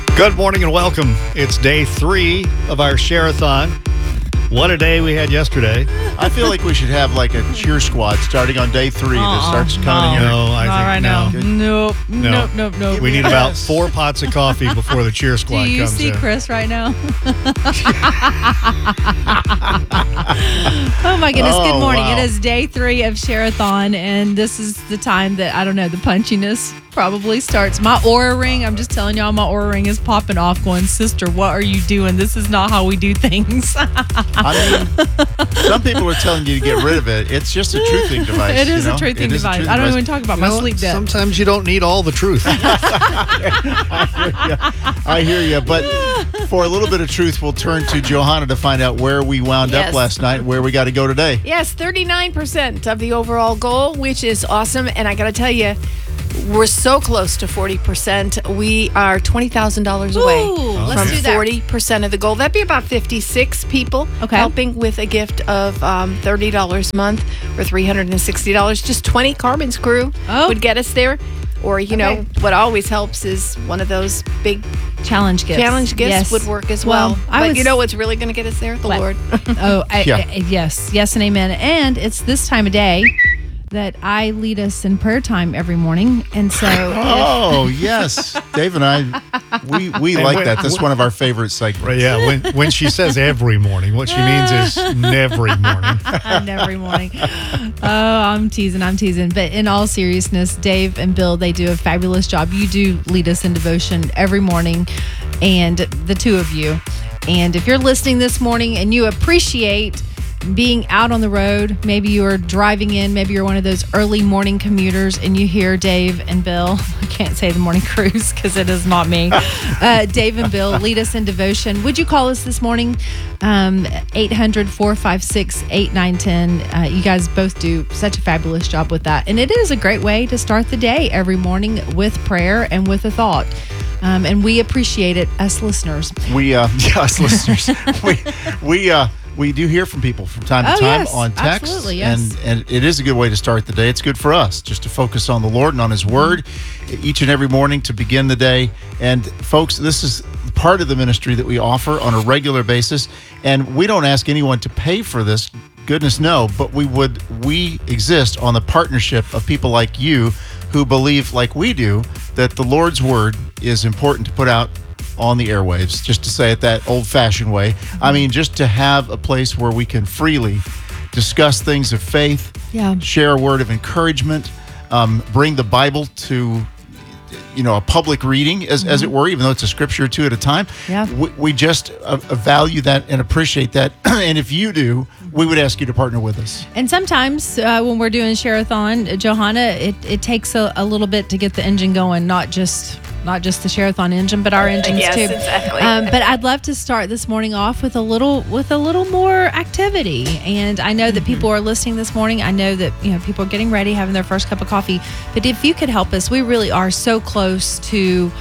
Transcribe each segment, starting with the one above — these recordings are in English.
Good morning and welcome. It's day 3 of our Share-a-thon. What a day we had yesterday. I feel like we should have like a cheer squad starting on day 3 that starts coming in here. No, I think right no. now. Nope. We need about 4 pots of coffee before the cheer squad Do you comes see in. Chris right now? Oh my goodness. Oh, Good morning. wow. It is day 3 of Share-a-thon, and this is the time that, I don't know, the punchiness probably starts. My Aura ring, I'm just telling y'all, my Aura ring is popping off going, sister, what are you doing? This is not how we do things. I mean, some people are telling you to get rid of it. It's just a truthing device. It is you know? a truthing It is a device. truthing I don't device. even talk about You my know, sleep debt. sometimes you don't need all the truth. I hear you. But for a little bit of truth, we'll turn to Johanna to find out where we wound up Yes. last night, where we got to go today. Yes, 39% of the overall goal, which is awesome. And I got to tell you, we're so close to 40%. We are $20,000 away Ooh, from let's do that. 40% of the goal. That'd be about 56 people Okay. helping with a gift of $30 a month or $360. Just 20 Carmen's crew would get us there. Or, you know, what always helps is one of those big Challenge gifts. challenge gifts Yes. would work as Well, well. I But was- you know what's really going to get us there? The What? Lord. Oh, Yeah. yes and amen. And it's this time of day that I lead us in prayer time every morning. And so, Oh, yes. Dave and I, we like that. That's one of our favorite segments. Right, yeah, when she says every morning, what she means is every morning. and every morning. Oh, I'm teasing. But in all seriousness, Dave and Bill, they do a fabulous job. You do lead us in devotion every morning, and the two of you. And if you're listening this morning and you appreciate being out on the road, maybe you're driving in, maybe you're one of those early morning commuters and you hear Dave and Bill, I can't say the morning cruise because it is not me, Dave and Bill lead us in devotion. Would you call us this morning? 800-456-8910. You guys both do such a fabulous job with that. And it is a great way to start the day every morning with prayer and with a thought. And we appreciate it, us listeners. Us listeners, we do hear from people from time to time yes, on text, absolutely, yes. and it is a good way to start the day. It's good for us just to focus on the Lord and on His Word each and every morning to begin the day. And folks, this is part of the ministry that we offer on a regular basis, and we don't ask anyone to pay for this. Goodness no, but we exist on the partnership of people like you who believe, like we do, that the Lord's Word is important to put out on the airwaves, just to say it that old-fashioned way. I mean, just to have a place where we can freely discuss things of faith, share a word of encouragement, bring the Bible to, a public reading, as it were, even though it's a scripture or two at a time. Yeah. We just value that and appreciate that. And if you do, we would ask you to partner with us. And sometimes when we're doing Share-a-thon, Johanna, it takes a little bit to get the engine going, not just the Share-a-thon engine, but our engines Yes, too. exactly. But I'd love to start this morning off with a little more activity. And I know that people are listening this morning. I know that people are getting ready, having their first cup of coffee. But if you could help us, we really are so close to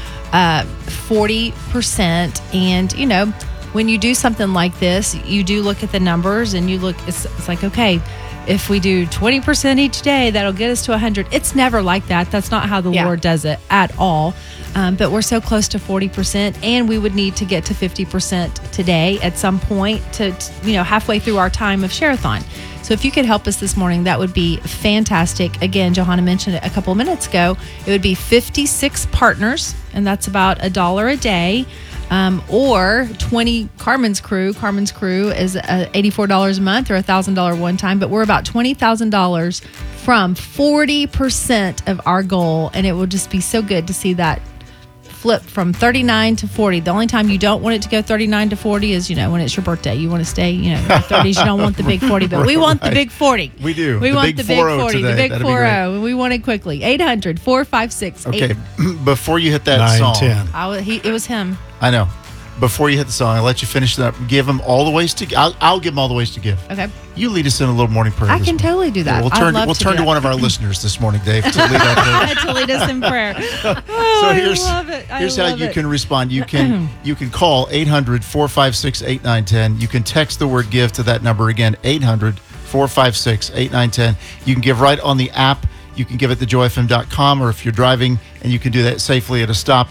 40%. And when you do something like this, you do look at the numbers and you look. It's like, okay, if we do 20% each day, that'll get us to 100. It's never like that. That's not how the Lord does it at all. But we're so close to 40%, and we would need to get to 50% today at some point to halfway through our time of Share-a-thon. So if you could help us this morning, that would be fantastic. Again, Johanna mentioned it a couple of minutes ago. It would be 56 partners, and that's about $1 a day. Or 20 Carmen's Crew. Carmen's Crew is $84 a month or $1,000 one time, but we're about $20,000 from 40% of our goal, and it will just be so good to see that flip from 39 to 40. The only time you don't want it to go 39 to 40 is, when it's your birthday. You want to stay, in your 30s. You don't want the big 40, but we want the big 40. We do. We want the big 40, today. the big That'd be 40, great. and we want it quickly. 800-456. Okay, before you hit that 9:10. song. It was him. I know. Before you hit the song, I'll let you finish that. Give them all the ways to. I'll give them all the ways to give. Okay. You lead us in a little morning prayer. I this can morning. totally do that. Yeah, we'll I'd turn. love We'll to turn do to that. one of our listeners this morning, Dave, to lead our prayer. To lead us in prayer. So I love it. here's how you can respond. You can call 800-456-8910. You can text the word give to that number again, 800-456-8910. You can give right on the app. You can give at thejoyfm.com, or if you're driving and you can do that safely at a stop,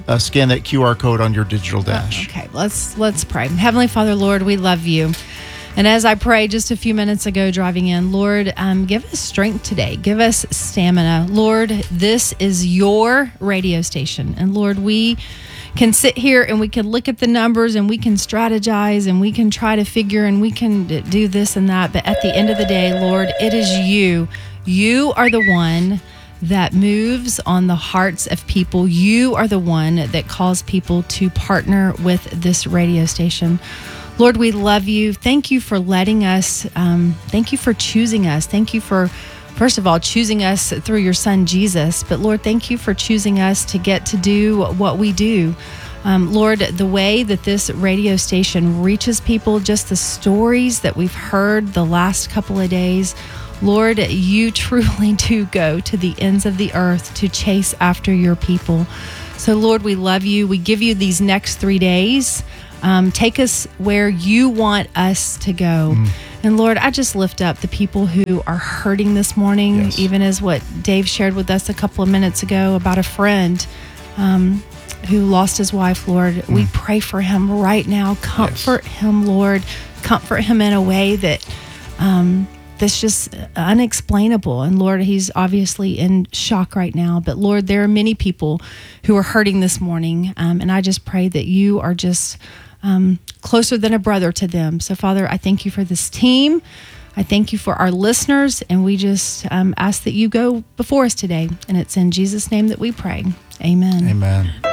scan that QR code on your digital dash. Okay, let's pray. Heavenly Father, Lord, we love you. And as I prayed just a few minutes ago driving in, Lord, give us strength today. Give us stamina. Lord, this is your radio station. And Lord, we can sit here and we can look at the numbers and we can strategize and we can try to figure and we can do this and that. But at the end of the day, Lord, it is you. You are the one that moves on the hearts of people. You are the one that calls people to partner with this radio station. Lord, we love you. Thank you for letting us, thank you for choosing us. Thank you for, first of all, choosing us through your son, Jesus. But Lord, thank you for choosing us to get to do what we do. Lord, the way that this radio station reaches people, just the stories that we've heard the last couple of days, Lord, you truly do go to the ends of the earth to chase after your people. So Lord, we love you. We give you these next 3 days. Take us where you want us to go. And Lord, I just lift up the people who are hurting this morning, Yes. even as what Dave shared with us a couple of minutes ago about a friend who lost his wife. Lord, we pray for him right now. Comfort him, Lord. Comfort him in a way that that's just unexplainable. And Lord, he's obviously in shock right now. But Lord, there are many people who are hurting this morning. And I just pray that you are just closer than a brother to them. So Father, I thank you for this team. I thank you for our listeners. And we just ask that you go before us today. And it's in Jesus' name that we pray. Amen. Amen.